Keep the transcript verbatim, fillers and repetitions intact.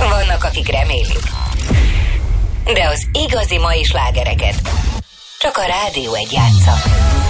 Vannak, akik remélik. De az igazi mai slágereket csak a Rádió egy játsza.